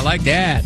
I like that.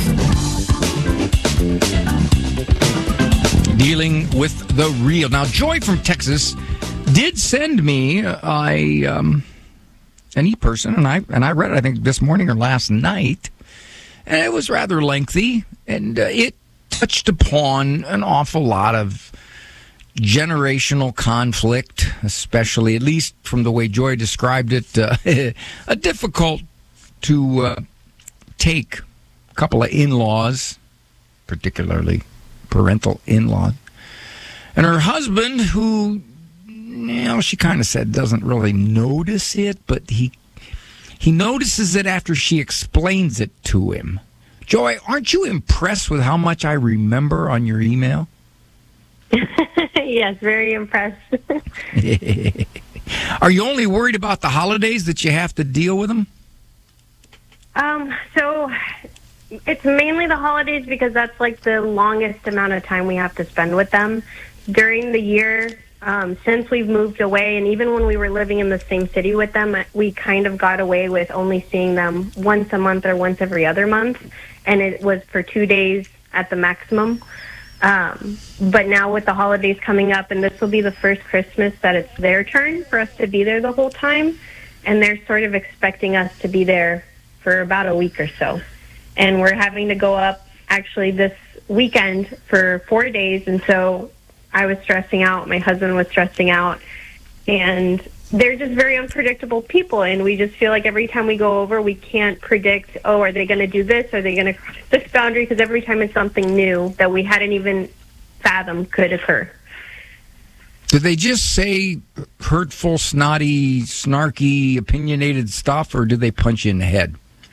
Dealing with the real. Now, Joy from Texas did send me an e-person, and I read it, I think, this morning or last night, and it was rather lengthy, and it touched upon an awful lot of generational conflict, especially, at least from the way Joy described it, a difficult to take couple of in-laws, particularly parental in-laws, and her husband, who, she kind of said doesn't really notice it, but he notices it after she explains it to him. Joy, aren't you impressed with how much I remember on your email? Yes, very impressed. Are you only worried about the holidays that you have to deal with them? So it's mainly the holidays because that's like the longest amount of time we have to spend with them. During the year, since we've moved away, and even when we were living in the same city with them, we kind of got away with only seeing them once a month or once every other month, and it was for 2 days at the maximum. But now with the holidays coming up, and this will be the first Christmas that it's their turn for us to be there the whole time, and they're sort of expecting us to be there for about a week or so. And we're having to go up actually this weekend for 4 days, and so I was stressing out, my husband was stressing out, and they're just very unpredictable people, and we just feel like every time we go over, we can't predict, are they going to do this? Are they going to cross this boundary? Because every time it's something new that we hadn't even fathomed could occur. Did they just say hurtful, snotty, snarky, opinionated stuff, or did they punch you in the head?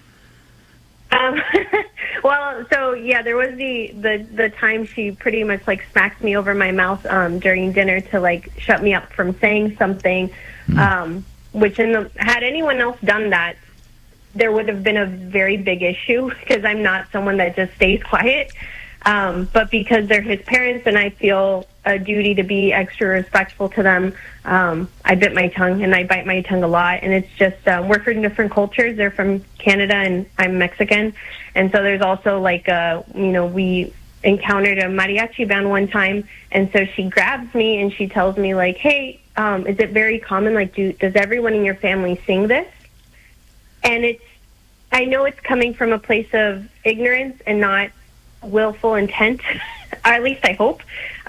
Well, so yeah, there was the time she pretty much like smacked me over my mouth during dinner to like shut me up from saying something, which had anyone else done that, there would have been a very big issue because I'm not someone that just stays quiet. But because they're his parents and I feel a duty to be extra respectful to them, I bit my tongue, and I bite my tongue a lot. And it's just, we're from different cultures. They're from Canada and I'm Mexican. And so there's also like, we encountered a mariachi band one time. And so she grabs me and she tells me like, hey, is it very common? Like, does everyone in your family sing this? And I know it's coming from a place of ignorance and not willful intent, or at least I hope.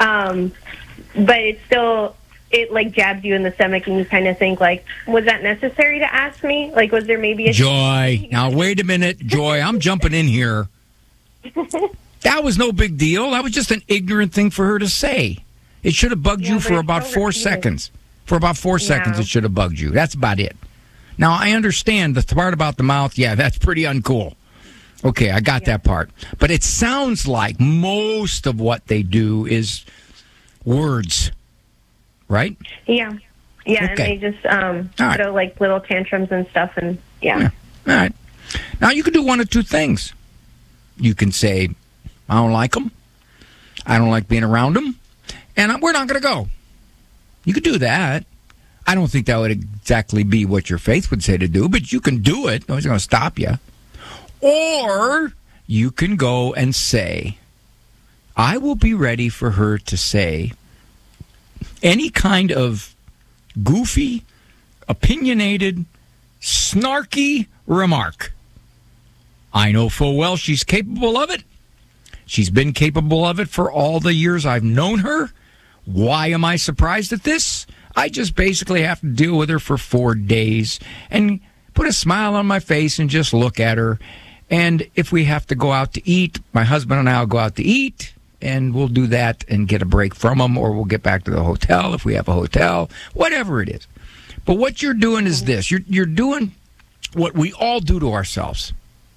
But it's still, it like jabs you in the stomach, and you kind of think like, was that necessary to ask me? Like, was there maybe a Joy? Now wait a minute, Joy. I'm jumping in here. That was no big deal. That was just an ignorant thing for her to say. It should have bugged you for about 4 seconds. For about 4 seconds, it should have bugged you. That's about it. Now I understand the part about the mouth. Yeah, that's pretty uncool. Okay, I got that part. But it sounds like most of what they do is words, right? Yeah. Yeah, okay. And they just throw like little tantrums and stuff, and yeah. All right. Now, you can do one of two things. You can say, I don't like them. I don't like being around them. And we're not going to go. You could do that. I don't think that would exactly be what your faith would say to do, but you can do it. Nobody's going to stop you. Or you can go and say, I will be ready for her to say any kind of goofy, opinionated, snarky remark. I know full well she's capable of it. She's been capable of it for all the years I've known her. Why am I surprised at this? I just basically have to deal with her for 4 days and put a smile on my face and just look at her. And if we have to go out to eat, my husband and I will go out to eat, and we'll do that and get a break from them, or we'll get back to the hotel if we have a hotel, whatever it is. But what you're doing is this. You're doing what we all do to ourselves.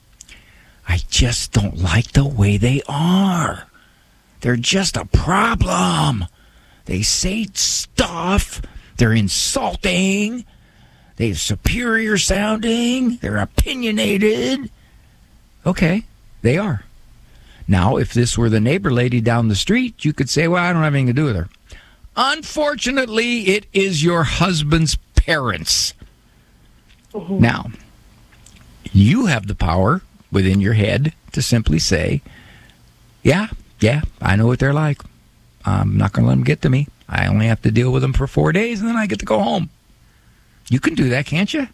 I just don't like the way they are. They're just a problem. They say stuff. They're insulting. They're superior sounding. They're opinionated. Okay, they are. Now, if this were the neighbor lady down the street, you could say, well, I don't have anything to do with her. Unfortunately, it is your husband's parents. Mm-hmm. Now, you have the power within your head to simply say, yeah, I know what they're like. I'm not going to let them get to me. I only have to deal with them for 4 days, and then I get to go home. You can do that, can't you?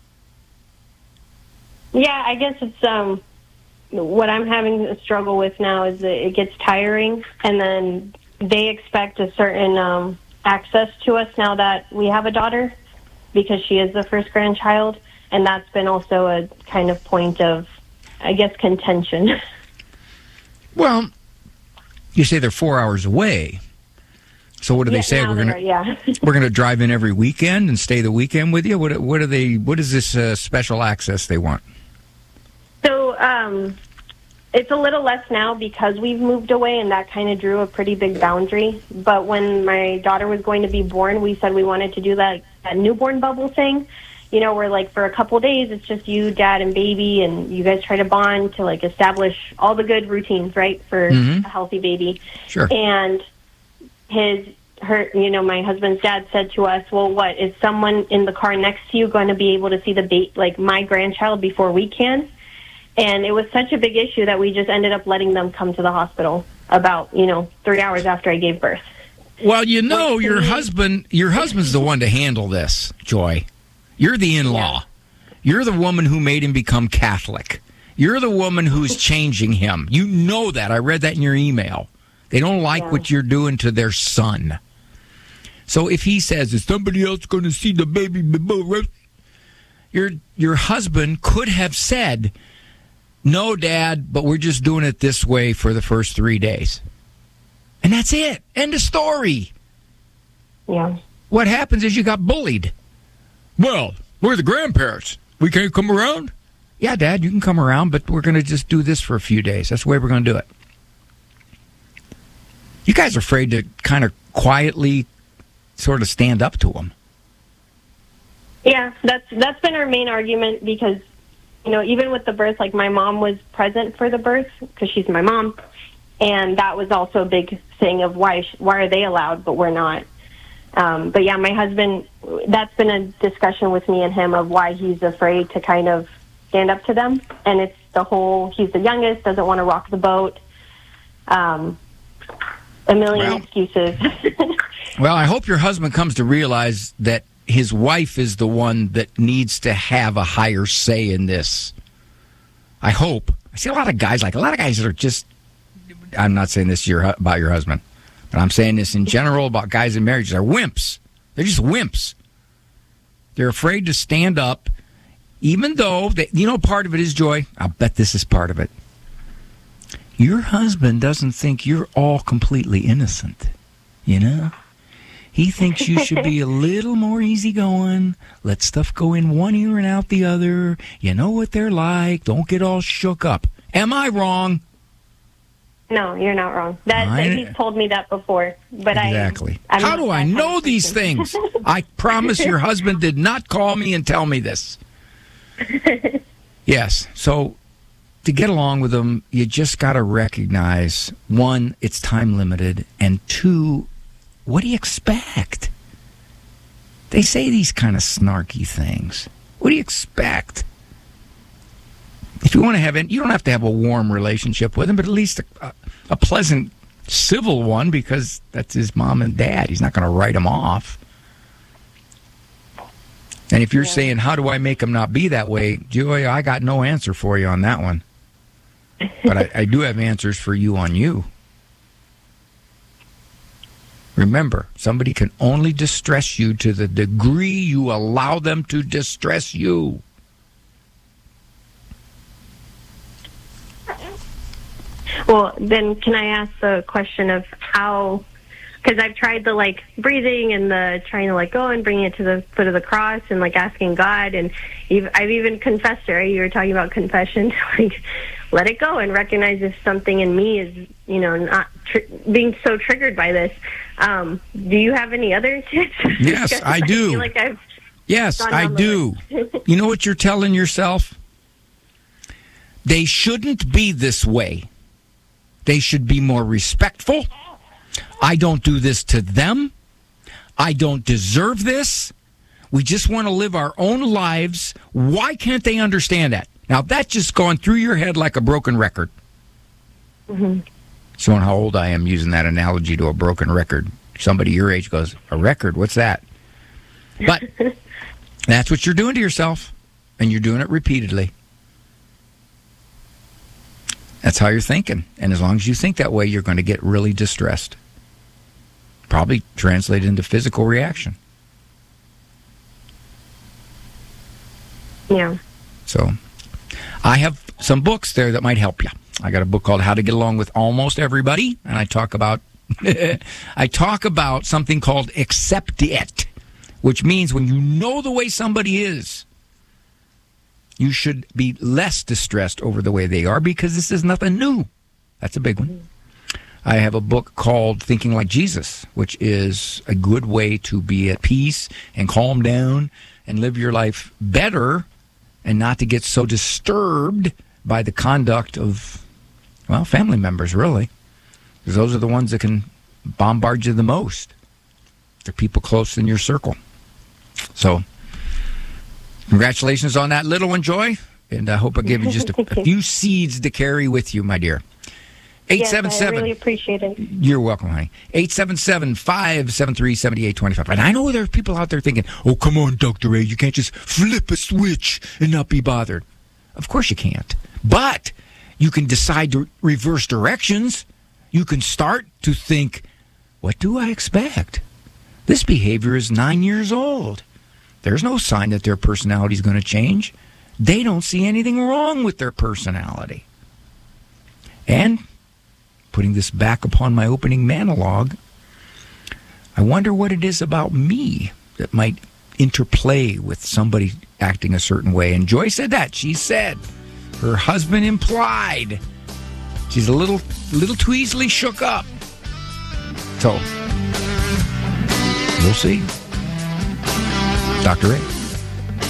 Yeah, I guess it's what I'm having a struggle with now is that it gets tiring, and then they expect a certain access to us now that we have a daughter because she is the first grandchild, and that's been also a kind of point of, I guess, contention. Well, you say they're 4 hours away. So what do they say? We're gonna drive in every weekend and stay the weekend with you. What is this special access they want? So it's a little less now because we've moved away, and that kind of drew a pretty big boundary. But when my daughter was going to be born, we said we wanted to do that newborn bubble thing. You know, where like for a couple days it's just you, dad, and baby, and you guys try to bond to like establish all the good routines, right, for a healthy baby. Sure. And my husband's dad said to us, well, what, is someone in the car next to you going to be able to see my grandchild before we can? And it was such a big issue that we just ended up letting them come to the hospital about, 3 hours after I gave birth. Well, your husband's the one to handle this, Joy. You're the in-law. Yeah. You're the woman who made him become Catholic. You're the woman who's changing him. You know that. I read that in your email. They don't like what you're doing to their son. So if he says, is somebody else going to see the baby? Your husband could have said, no, Dad, but we're just doing it this way for the first 3 days. And that's it. End of story. Yeah. What happens is you got bullied. Well, we're the grandparents. We can't come around? Yeah, Dad, you can come around, but we're going to just do this for a few days. That's the way we're going to do it. You guys are afraid to kind of quietly sort of stand up to them. Yeah, that's been our main argument because, even with the birth, like my mom was present for the birth because she's my mom. And that was also a big thing of why are they allowed, but we're not. But yeah, my husband, that's been a discussion with me and him of why he's afraid to kind of stand up to them. And it's he's the youngest, doesn't want to rock the boat. A million excuses. Well, I hope your husband comes to realize that his wife is the one that needs to have a higher say in this. I hope. I see a lot of guys that are just, I'm not saying this about your husband, but I'm saying this in general about guys in marriages. They're wimps. They're just wimps. They're afraid to stand up, even though, part of it is, Joy, I'll bet this is part of it. Your husband doesn't think you're all completely innocent, He thinks you should be a little more easygoing, let stuff go in one ear and out the other. You know what they're like. Don't get all shook up. Am I wrong? No, you're not wrong. He's told me that before. But exactly. How do I know these things? I promise your husband did not call me and tell me this. Yes, so to get along with them, you just got to recognize, one, it's time limited, and two, what do you expect? They say these kind of snarky things. What do you expect? If you want to have it, you don't have to have a warm relationship with him, but at least a pleasant, civil one, because that's his mom and dad. He's not going to write him off. And if you're saying, how do I make him not be that way, Joy, I got no answer for you on that one. But I do have answers for you on you. Remember, somebody can only distress you to the degree you allow them to distress you. Well, then can I ask the question of how, because I've tried the breathing and the trying to go and bringing it to the foot of the cross and asking God, and I've even confessed, right? You were talking about confession, let it go and recognize if something in me is, not being so triggered by this. Do you have any other tips? Yes, I do. Yes, I do. You know what you're telling yourself? They shouldn't be this way. They should be more respectful. I don't do this to them. I don't deserve this. We just want to live our own lives. Why can't they understand that? Now, that's just going through your head like a broken record. Mm-hmm. Showing how old I am using that analogy to a broken record. Somebody your age goes, a record? What's that? But that's what you're doing to yourself, and you're doing it repeatedly. That's how you're thinking. And as long as you think that way, you're going to get really distressed. Probably translate into physical reaction. Yeah. So I have some books there that might help you. I got a book called How to Get Along with Almost Everybody, and I talk about something called Accept It, which means when you know the way somebody is, you should be less distressed over the way they are because this is nothing new. That's a big one. I have a book called Thinking Like Jesus, which is a good way to be at peace and calm down and live your life better and not to get so disturbed by the conduct of, well, family members, really. Because those are the ones that can bombard you the most. They're people close in your circle. So, congratulations on that little one, Joy. And I hope I gave you just a few seeds to carry with you, my dear. 877. Yes, I really appreciate it. You're welcome, honey. 877-573-7825. And I know there are people out there thinking, oh, come on, Dr. A, you can't just flip a switch and not be bothered. Of course you can't. But you can decide to reverse directions. You can start to think, what do I expect? This behavior is 9 years old. There's no sign that their personality is going to change. They don't see anything wrong with their personality. And putting this back upon my opening monologue, I wonder what it is about me that might interplay with somebody acting a certain way. And Joy said that. She said her husband implied she's a little too easily shook up. So, we'll see. Dr. A.